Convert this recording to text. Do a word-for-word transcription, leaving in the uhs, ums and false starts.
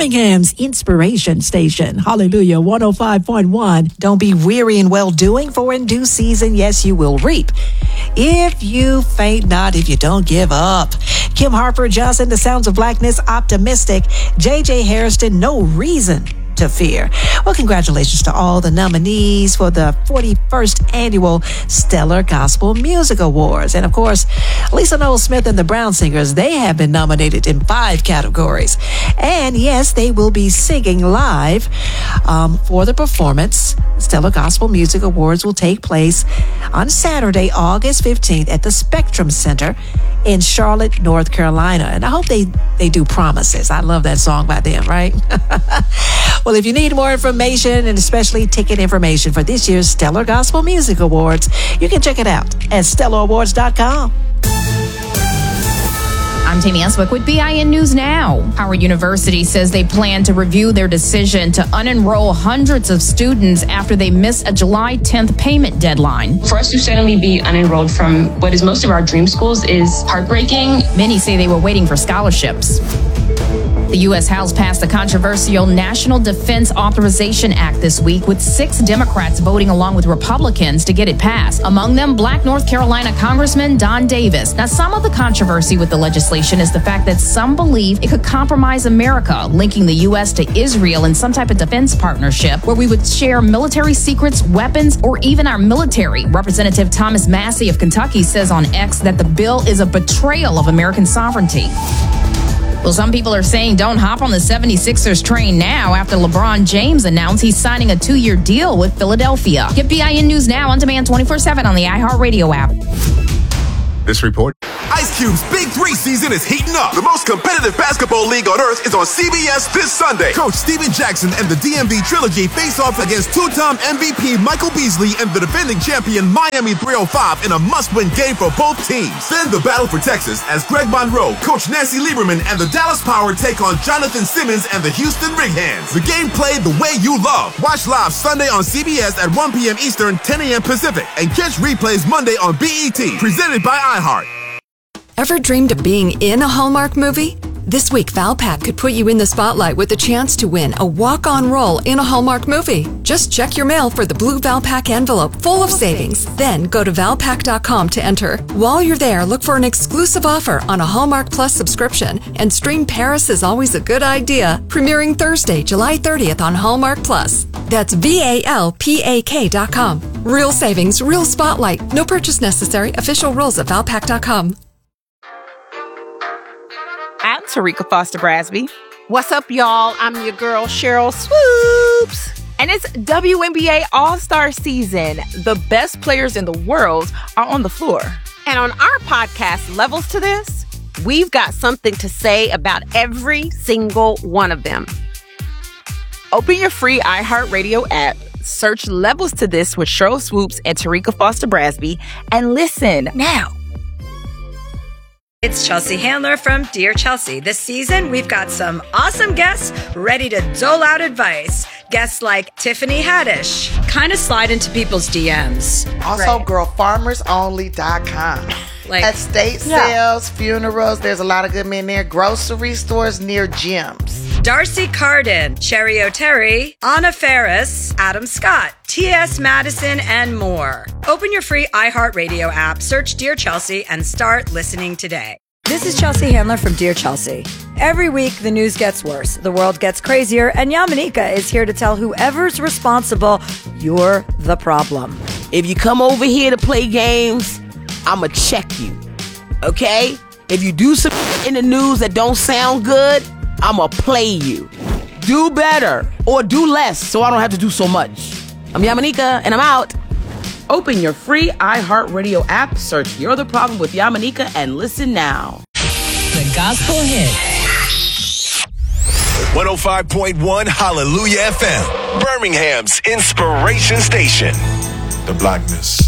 Birmingham's inspiration station. Hallelujah, one oh five point one. Don't be weary in well-doing, for in due season, yes, you will reap. If you faint not, if you don't give up. Kim Harper Johnson, The Sounds of Blackness, Optimistic. J J Hairston, No Reason to Fear. Well, congratulations to all the nominees for the forty-first Annual Stellar Gospel Music Awards. And of course, Lisa Noel Smith and the Brown Singers, they have been nominated in five categories. And yes, they will be singing live um, for the performance. Stellar Gospel Music Awards will take place on Saturday, August fifteenth at the Spectrum Center in Charlotte, North Carolina. And I hope they, they do Promises. I love that song by them, right? Well, if you need more information and especially ticket information for this year's Stellar Gospel Music Awards, you can check it out at stellar awards dot com. I'm Tammy Answick with B I N News Now. Howard University says they plan to review their decision to unenroll hundreds of students after they miss a July tenth payment deadline. For us to suddenly be unenrolled from what is most of our dream schools is heartbreaking. Many say they were waiting for scholarships. The U S House passed the controversial National Defense Authorization Act this week, with six Democrats voting along with Republicans to get it passed. Among them, Black North Carolina Congressman Don Davis. Now, some of the controversy with the legislation is the fact that some believe it could compromise America, linking the U S to Israel in some type of defense partnership where we would share military secrets, weapons, or even our military. Representative Thomas Massey of Kentucky says on X that the bill is a betrayal of American sovereignty. Well, some people are saying don't hop on the seventy-sixers train now after LeBron James announced he's signing a two-year deal with Philadelphia. Get B I N News Now on demand twenty-four seven on the iHeartRadio app. This report. Ice Cube's Big Three season is heating up. The most competitive basketball league on earth is on C B S this Sunday. Coach Steven Jackson and the D M V Trilogy face off against two-time M V P Michael Beasley and the defending champion Miami three oh five in a must-win game for both teams. Then the battle for Texas as Greg Monroe, Coach Nancy Lieberman, and the Dallas Power take on Jonathan Simmons and the Houston Rig-Hands. The game played the way you love. Watch live Sunday on C B S at one p.m. Eastern, ten a.m. Pacific, and catch replays Monday on B E T. Presented by iHeart. Ever dreamed of being in a Hallmark movie? This week, Valpak could put you in the spotlight with a chance to win a walk-on role in a Hallmark movie. Just check your mail for the blue Valpak envelope full of savings. Then go to valpak dot com to enter. While you're there, look for an exclusive offer on a Hallmark Plus subscription and stream Paris is Always a Good Idea, premiering Thursday, July thirtieth on Hallmark Plus. That's V A L P A K dot com. Real savings, real spotlight. No purchase necessary. Official rules at valpak dot com. I'm Tarika Foster Brasby. What's up, y'all? I'm your girl, Cheryl Swoops. And it's W N B A All-Star season. The best players in the world are on the floor. And on our podcast, Levels to This, we've got something to say about every single one of them. Open your free iHeartRadio app, search Levels to This with Cheryl Swoops and Tarika Foster Brasby, and listen now. It's Chelsea Handler from Dear Chelsea. This season, we've got some awesome guests ready to dole out advice. Guests like Tiffany Haddish. Kind of slide into people's D Ms. Also, right. girl farmers only dot com. Like estate sales, yeah. funerals, there's a lot of good men there. Grocery stores near gyms. Darcy Carden, Cherry O'Terry, Anna Ferris, Adam Scott, T S Madison, and more. Open your free iHeartRadio app, search Dear Chelsea, and start listening today. This is Chelsea Handler from Dear Chelsea. Every week, the news gets worse, the world gets crazier, and Yamanika is here to tell whoever's responsible, you're the problem. If you come over here to play games, I'ma check you, okay? If you do some in the news that don't sound good, I'ma play you. Do better or do less so I don't have to do so much. I'm Yamanika and I'm out. Open your free iHeartRadio app, search You're the Problem with Yamanika, and listen now. The Gospel Hit. one oh five point one Hallelujah F M, Birmingham's inspiration station. The Blackness.